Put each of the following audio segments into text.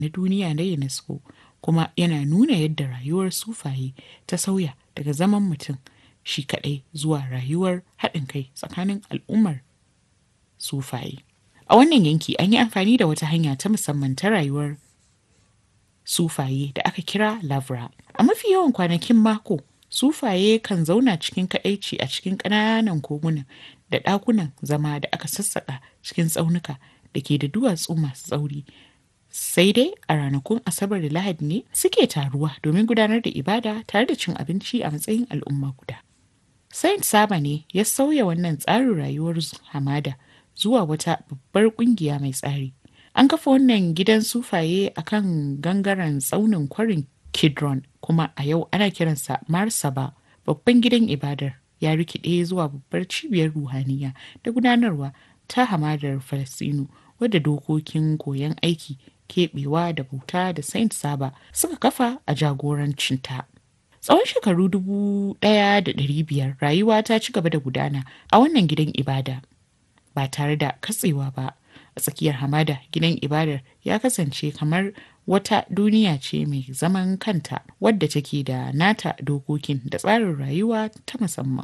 na duniya na UNESCO, kuma yana nuna yadda rayuwar sufaye ta sauya daga zaman mutum shi kaɗai zuwa rayuwar haɗin kai tsakanin al'ummar sufaye. A wannan yanki an yi amfani da wata hanya ta musamman ta rayuwar sufaye da aka kira lavra. A mafi yawan kwanakin mako, sufaye kan zauna cikin kaɗaici a cikin ƙananan koguna da ɗakunan zama da aka sassaƙa cikin tsaunuka da ke da duwatsu masu tsauri. Sai dai a ranakun Asabar da Lahadi ne suke taruwa domin gudanar da ibada tare da cin abinci a matsayin al'umma guda. Saint Saba ne ya sauya wannan tsarin rayuwar hamada zuwa wata babbar ƙungiya mai tsari. An kafa wannan gidan sufaye a kan gangaren tsaunin kwarin Kidron, kuma a yau ana kiransa Marsaba. Babban gidan ibadar ya rikide zuwa babbar cibiyar ruhaniya da gudanarwa ta hamadar Falasɗinu, wadda dokokin koyon aiki, keɓewa da bauta da Saint Saba suka kafa a jagorancinta. Tsawon shekaru 1,500 rayuwa ta ci gaba da gudana a wannan gidan ibada ba tare da katsewa ba. A tsakiyar hamada, gidan ibadar ya kasance kamar wata duniya ce mai zaman kanta wadda take da nata dokokin da tsarin rayuwa ta musamman.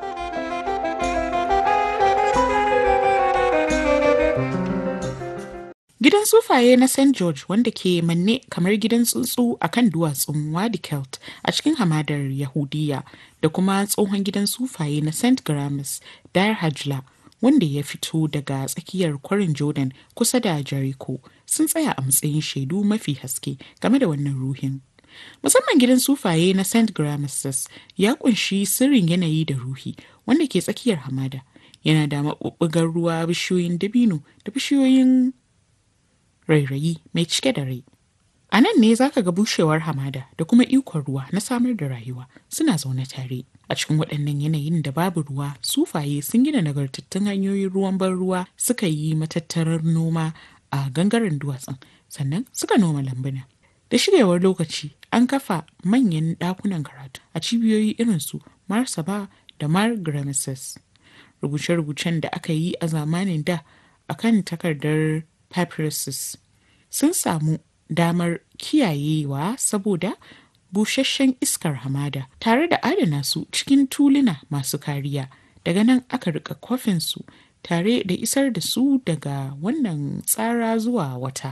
Gidan sufaye na St. George, wanda ke manne kamar gidan tsuntsu a kan duwatsun Wadi Kelt a cikin hamadar Yahudiya, da kuma tsohon gidan sufaye na St. Garamus Dar Hajla, wanda ya fito daga tsakiyar kwarin Jordan kusa da Jericho, sun tsaya a matsayin shaidu mafi haske game da wannan ruhin. Musamman gidan sufaye na St. Gramsus ya kunshi sirrin yanayi da ruhi wanda ke tsakiyar hamada. Yana da maɓuɓɓugar ruwa, bishiyoyin dabino da bishiyoyin rairayi mai cike da rai. A nan ne za ka ga bushewar hamada da kuma ikon ruwa na samar da rayuwa suna zaune tare. A cikin waɗannan yanayin da babu ruwa, sufaye sun gina nagartattun hanyoyin ruwan ban ruwa, suka yi matattarar noma a gangaren duwatsun, sannan suka noma lambuna. Da shigewar lokaci, an kafa manyan ɗakunan karatu a cibiyoyi irin su Marsaba da Mar Gramsus. Rubuce-rubucen da aka yi a zamanin da akan takardar papyruses sun samu damar kiyayewa saboda busasshen iskar hamada, tare da adana su cikin tuluna masu kariya. Daga nan aka rika kwafin su tare da isar da su daga wannan tsara zuwa wata.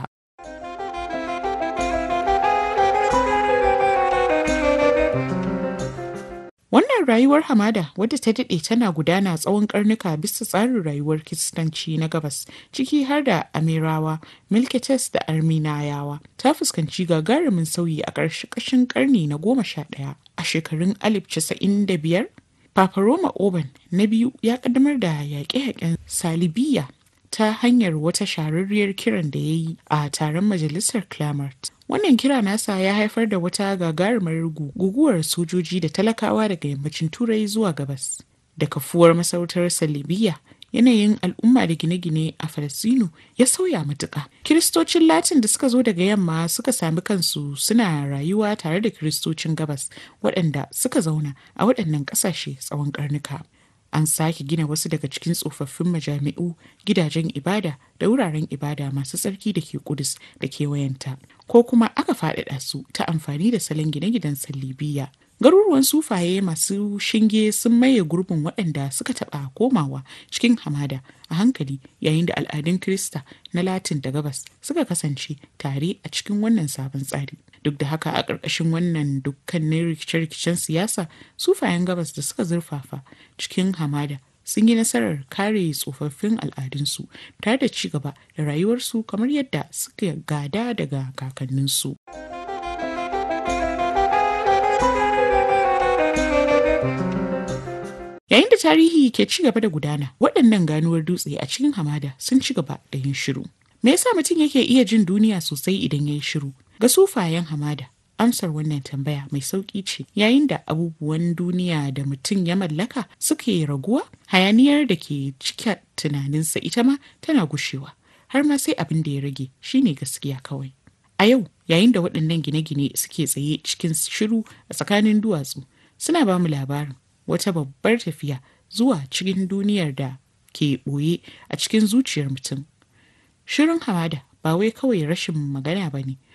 Wannan rayuwar hamada, wadda ta daɗe tana gudana tsawon ƙarnuka bisa tsarin rayuwar Kiristanci na Gabas, ciki har da Amirawa, Milkites da Arminayawa, ta fuskanci gagarumin sauyi a ƙarshen ƙarni na 11. A shekarun 1095, Papa Roma Urban na biyu ya ƙaddamar da yaƙe-yaƙen Salibiyya ta hanyar wata shahararriyar kiran da ya yi a taron Majalisar Clamart. Wannan kira nasa ya haifar da wata gagarumar guguwar sojoji da talakawa daga yammacin Turai zuwa gabas. Da kafuwar masarautar Salibiyya, yanayin al'umma da gine-gine a Falasɗinu ya sauya matuƙa. Kiristocin Latin da suka zo daga yamma suka sami kansu suna rayuwa tare da Kiristocin Gabas waɗanda suka zauna a waɗannan ƙasashe tsawon ƙarnuka. An sake gina wasu daga cikin tsofaffin majami'u, gidajen ibada da wuraren ibada masu tsarki da ke Kudus da kewayenta, ko kuma aka faɗaɗa su ta amfani da salon gine-ginen Salibiyya. Garuruwan sufaye masu shinge sun maye gurbin waɗanda suka taɓa komawa cikin hamada a hankali, yayin da al'adun Kirista na Latin da Gabas suka kasance tare a cikin wannan sabon tsari. Duk da haka, a ƙarƙashin wannan dukkanin rikice-rikicen siyasa, sufayen Gabas da suka zurfafa cikin hamada sun yi nasarar kare tsofaffin al'adunsu tare da ci gaba da rayuwarsu kamar yadda suka gada daga kakanninsu. Yayin da tarihi ke ci gaba da gudana, waɗannan ganuwar dutse a cikin hamada sun ci gaba da yin shiru. Me yasa mutum yake iya jin duniya sosai idan ya yi shiru? Ga sufayen hamada, amsar wannan tambaya mai sauƙi ce. Yayin da abubuwan duniya da mutum ya mallaka suke raguwa, hayaniyar da ke cike tunaninsa ita ma tana gushewa, har ma sai abin da ya rage shine gaskiya kawai. A yau, yayin da waɗannan gine-gine suke tsaye cikin shiru a tsakanin duwatsu, suna ba mu labarin wata babbar tafiya zuwa cikin duniyar da ke ɓoye a cikin zuciyar mutum. Shirin hamada ba wai kawai rashin magana ba ne.